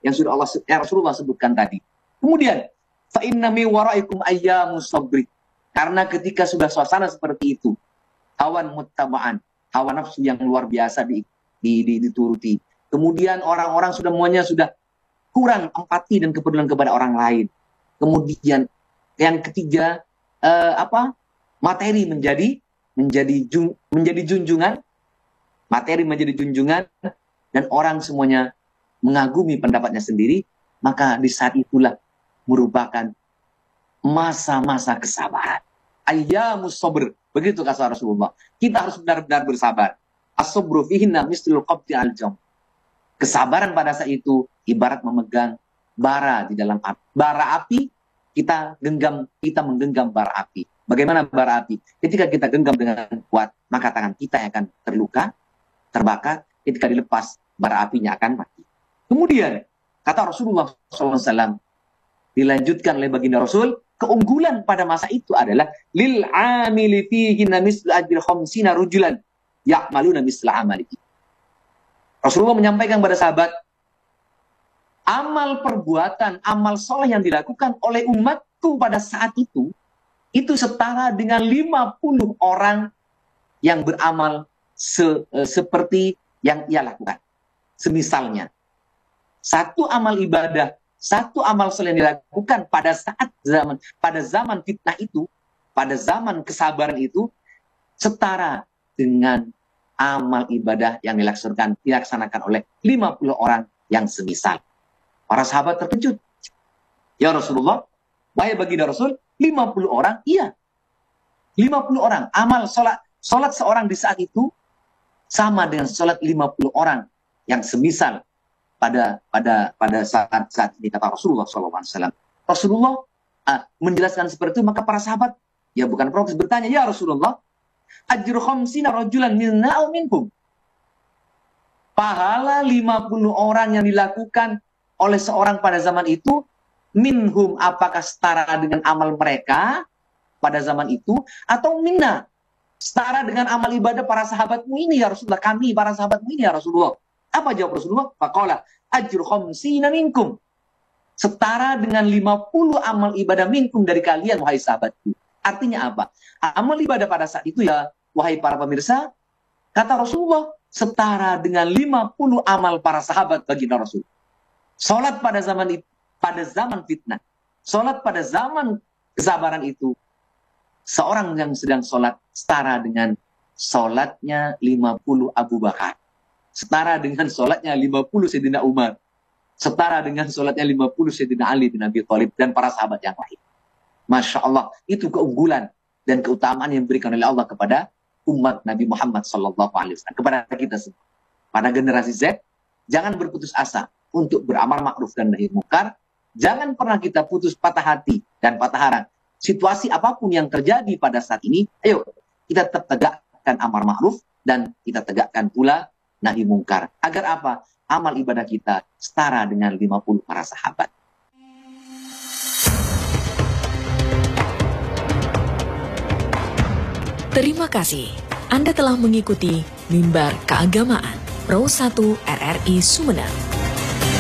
yang sudah Rasulullah sebutkan tadi. Kemudian, fa inna mi waraikum ayyamus sabri. Karena ketika sudah suasana seperti itu, hawan muttaba'an, hawa nafsu yang luar biasa dituruti. Kemudian orang-orang semuanya sudah kurang empati dan kepedulian kepada orang lain. Kemudian yang ketiga, materi menjadi junjungan, materi menjadi junjungan, dan orang semuanya mengagumi pendapatnya sendiri, maka di saat itulah merupakan masa-masa kesabaran. Ayyamus sabr, begitu kata Rasulullah. Kita harus benar-benar bersabar. As-sabru fihinna mislul qabdi al-jam. Kesabaran pada saat itu ibarat memegang bara di dalam api. Bara api, kita menggenggam bara api. Bagaimana bara api? Ketika kita genggam dengan kuat, maka tangan kita akan terluka, terbakar. Ketika dilepas, bara apinya akan mati. Kemudian, kata Rasulullah SAW, dilanjutkan oleh baginda Rasul, keunggulan pada masa itu adalah lil amili fihi mislu ajri khamsina rujulan ya'maluna misla amalihi. Rasulullah menyampaikan kepada sahabat, amal perbuatan, amal soleh yang dilakukan oleh umatku pada saat itu setara dengan 50 orang yang beramal seperti yang ia lakukan. Semisalnya, satu amal ibadah, satu amal soleh yang dilakukan pada zaman fitnah itu, pada zaman kesabaran itu, setara dengan amal ibadah yang dilaksanakan oleh 50 orang yang semisal. Para sahabat terkejut. Ya Rasulullah, wahai baginda Rasul, 50 orang? Iya. 50 orang. Amal sholat seorang di saat itu sama dengan sholat 50 orang yang semisal pada saat ini, kata Rasulullah SAW. Rasulullah menjelaskan seperti itu, maka para sahabat, ya bukan protes, bertanya, ya Rasulullah, ajru khamsina rajulan minna aw minkum. Pahala 50 orang yang dilakukan oleh seorang pada zaman itu, minhum, apakah setara dengan amal mereka pada zaman itu, atau minna, setara dengan amal ibadah para sahabatmu ini ya Rasulullah, kami para sahabatmu ini ya Rasulullah. Apa jawab Rasulullah? Faqala ajru khamsina minkum. Setara dengan 50 amal ibadah minkum dari kalian, wahai sahabatku. Artinya apa? Amal ibadah pada saat itu ya, wahai para pemirsa, kata Rasulullah, setara dengan 50 amal para sahabat baginda Rasul. Salat pada zaman fitnah, salat pada zaman kesabaran itu, seorang yang sedang salat setara dengan salatnya 50 Abu Bakar, setara dengan salatnya 50 Sayyidina Umar, setara dengan salatnya 50 Sayyidina Ali bin Abi Thalib dan para sahabat yang lain. Masya Allah, itu keunggulan dan keutamaan yang diberikan oleh Allah kepada umat Nabi Muhammad SAW, kepada kita semua. Pada generasi Z, jangan berputus asa untuk beramal ma'ruf dan nahi munkar. Jangan pernah kita putus patah hati dan patah harapan. Situasi apapun yang terjadi pada saat ini, ayo kita tetap tegakkan amar ma'ruf dan kita tegakkan pula nahi munkar. Agar apa? Amal ibadah kita setara dengan 50 para sahabat. Terima kasih. Anda telah mengikuti Mimbar Keagamaan Pro 1 RRI Sumeneb.